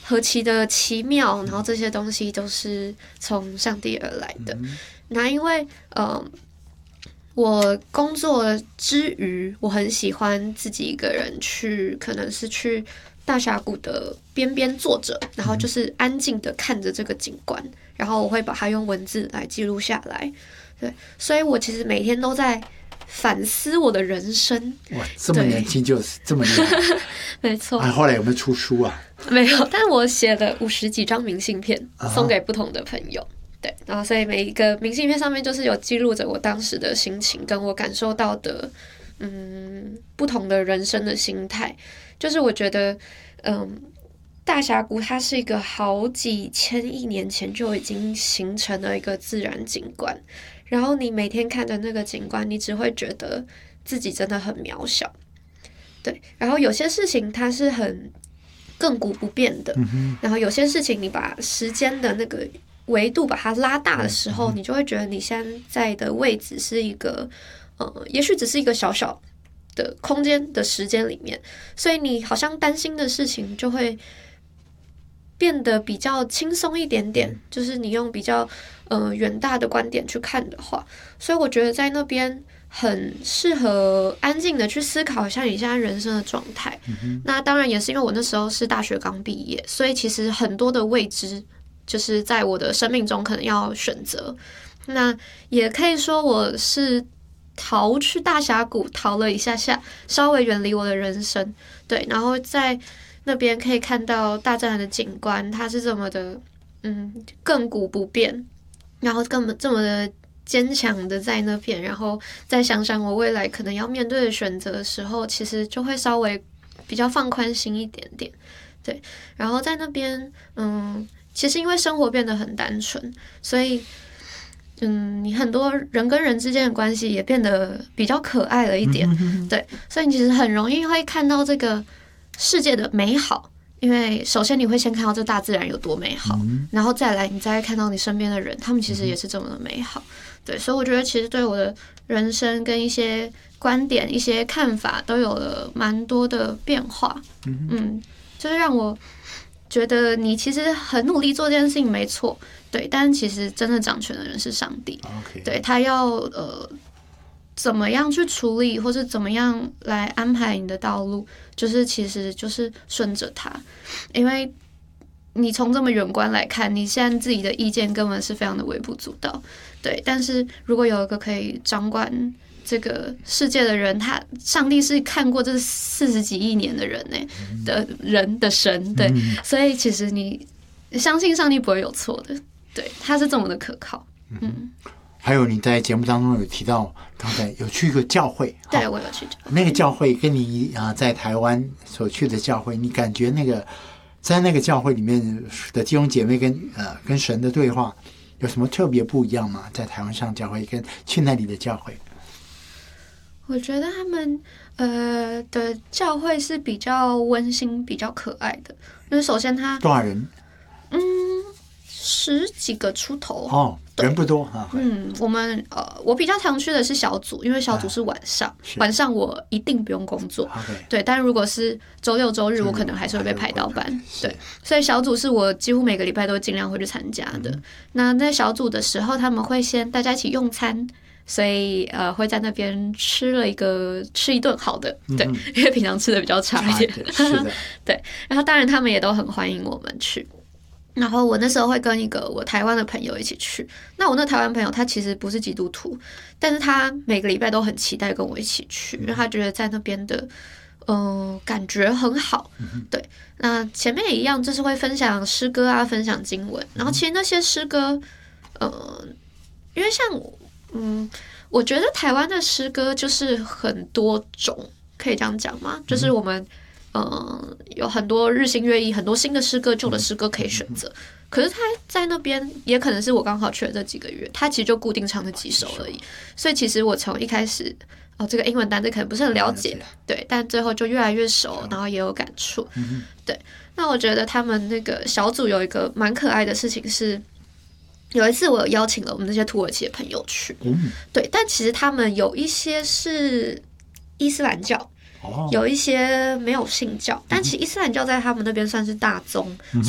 何其的奇妙，然后这些东西都是从上帝而来的。那因为我工作之余，我很喜欢自己一个人去，可能是去大峡谷的边边坐着，然后就是安静的看着这个景观，然后我会把它用文字来记录下来。对，所以我其实每天都在反思我的人生。 哇，这么年轻就这么厉害， 没错。 后来有没有出书啊？ 没有，但我写了50几张明信片，送给不同的朋友。对，然后所以每一个明信片上面就是有记录着我当时的心情，跟我感受到的不同的人生的心态。就是我觉得大峡谷它是一个好几千亿年前就已经形成的一个自然景观，然后你每天看着那个景观，你只会觉得自己真的很渺小。对，然后有些事情它是很亘古不变的，然后有些事情你把时间的那个维度把它拉大的时候，你就会觉得你现在的位置是一个也许只是一个小小的空间的时间里面，所以你好像担心的事情就会变得比较轻松一点点，就是你用比较远大的观点去看的话，所以我觉得在那边很适合安静的去思考一下你现在人生的状态。那当然也是因为我那时候是大学刚毕业，所以其实很多的未知就是在我的生命中可能要选择。那也可以说我是逃去大峡谷逃了一下下，稍微远离我的人生。对，然后在那边可以看到大自然的景观，它是这么的亘古不变，然后这么的坚强的在那边，然后再想想我未来可能要面对的选择的时候，其实就会稍微比较放宽心一点点。对，然后在那边其实因为生活变得很单纯，所以你很多人跟人之间的关系也变得比较可爱了一点。对，所以你其实很容易会看到这个世界的美好，因为首先你会先看到这大自然有多美好，然后再来你再看到你身边的人，他们其实也是这么的美好。对，所以我觉得其实对我的人生跟一些观点、一些看法都有了蛮多的变化。就是让我觉得你其实很努力做这件事情没错，对，但其实真的掌权的人是上帝。对，他要怎么样去处理，或是怎么样来安排你的道路，就是其实就是顺着他，因为你从这么远观来看，你现在自己的意见根本是非常的微不足道。对，但是如果有一个可以掌管这个世界的人，上帝是看过这40几亿年的人的人的神。对，所以其实你相信上帝不会有错的。对，他是这么的可靠。 还有你在节目当中有提到，刚才有去一个教会。 对，我有去教会。 那个教会跟你在台湾所去的教会，你感觉那个在那个教会里面的弟兄姐妹跟神的对话有什么特别不一样吗？在台湾上教会跟去那里的教会？ 我觉得他们的教会是比较温馨、比较可爱的。因为首先他多少人 ？10几个出头人不多我们我比较常去的是小组，因为小组是晚上，晚上我一定不用工作。对，但如果是周六周日，我可能还是会被排到班。对，所以小组是我几乎每个礼拜都尽量会去参加的。那在小组的时候，他们会先大家一起用餐。所以会在那边吃一顿好的。对，因为平常吃的比较差一点。 是的。 对，然后当然他们也都很欢迎我们去。然后我那时候会跟一个我台湾的朋友一起去。那我那台湾朋友他其实不是基督徒，但是他每个礼拜都很期待跟我一起去，因为他觉得在那边的感觉很好。对，那前面也一样，就是会分享诗歌啊，分享经文。然后其实那些诗歌因为像我觉得台湾的诗歌就是很多种，可以这样讲吗？就是我们有很多日新月异，很多新的诗歌、旧的诗歌可以选择。可是他在那边也可能是我刚好去了这几个月，他其实就固定唱那几首而已。所以其实我从一开始这个英文单词可能不是很了解，对，但最后就越来越熟，然后也有感触。对，那我觉得他们那个小组有一个蛮可爱的事情是。有一次我有邀请了我们那些土耳其的朋友去，对，但其实他们有一些是伊斯兰教，有一些没有信教，但其实伊斯兰教在他们那边算是大宗，